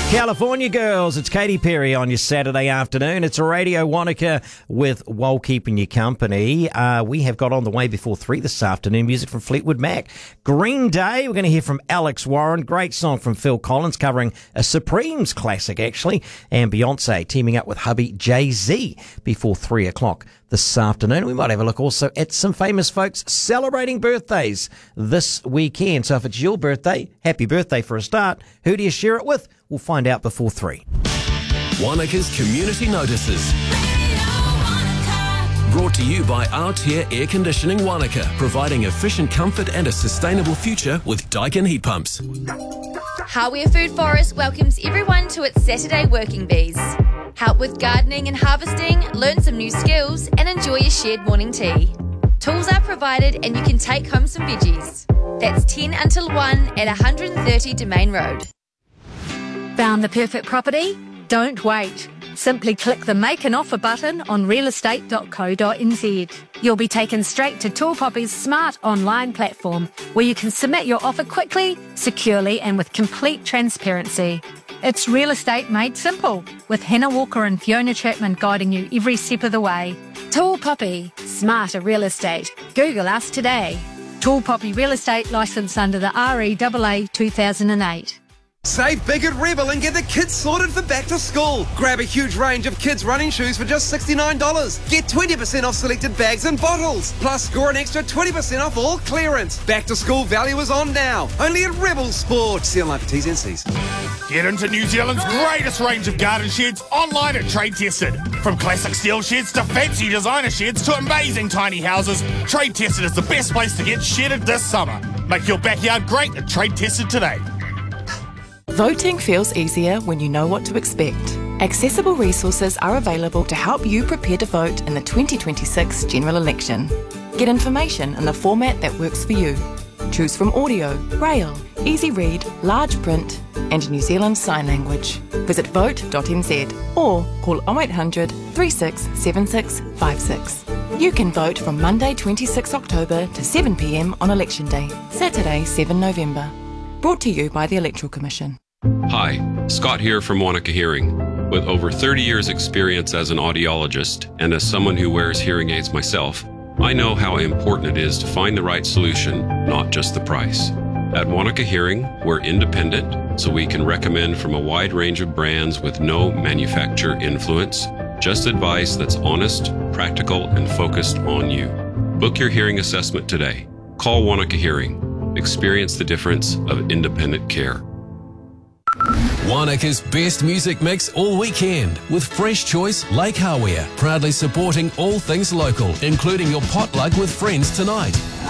California Girls, it's Katy Perry on your Saturday afternoon. It's Radio Wanaka with While Keeping You Company. We have got on the way before 3 this afternoon music from Fleetwood Mac. Green Day, we're going to hear from Alex Warren. Great song from Phil Collins covering a Supremes classic, actually. And Beyonce teaming up with hubby Jay-Z before 3 o'clock this afternoon. We might have a look also at some famous folks celebrating birthdays this weekend. So if it's your birthday, happy birthday for a start. Who do you share it with? We'll find out before 3. Wanaka's Community Notices. Brought to you by Aotea Air Conditioning Wanaka, providing efficient comfort and a sustainable future with Daikin heat pumps. Hawea Food Forest welcomes everyone to its Saturday Working Bees. Help with gardening and harvesting, learn some new skills, and enjoy a shared morning tea. Tools are provided and you can take home some veggies. That's 10 until 1 at 130 Domain Road. Found the perfect property? Don't wait. Simply click the Make an Offer button on realestate.co.nz. You'll be taken straight to Tall Poppy's smart online platform where you can submit your offer quickly, securely and with complete transparency. It's real estate made simple, with Hannah Walker and Fiona Chapman guiding you every step of the way. Tall Poppy, smarter real estate. Google us today. Tall Poppy Real Estate, licensed under the REAA 2008. Save big at Rebel and get the kids sorted for back to school. Grab a huge range of kids' running shoes for just $69. Get 20% off selected bags and bottles. Plus, score an extra 20% off all clearance. Back to school value is on now. Only at Rebel Sport. See online for T's and C's. Get into New Zealand's greatest range of garden sheds online at Trade Tested. From classic steel sheds to fancy designer sheds to amazing tiny houses, Trade Tested is the best place to get shedded this summer. Make your backyard great at Trade Tested today. Voting feels easier when you know what to expect. Accessible resources are available to help you prepare to vote in the 2026 general election. Get information in the format that works for you. Choose from audio, braille, easy read, large print and New Zealand Sign Language. Visit vote.nz or call 0800 36 76 56. You can vote from Monday 26 October to 7 p.m. on Election Day, Saturday 7 November. Brought to you by the Electoral Commission. Hi, Scott here from Wanaka Hearing. With over 30 years experience as an audiologist and as someone who wears hearing aids myself, I know how important it is to find the right solution, not just the price. At Wanaka Hearing, we're independent, so we can recommend from a wide range of brands with no manufacturer influence, just advice that's honest, practical, and focused on you. Book your hearing assessment today. Call Wanaka Hearing. Experience the difference of independent care. Wanaka's best music mix all weekend with Fresh Choice Lake Hawea, proudly supporting all things local, including your potluck with friends tonight.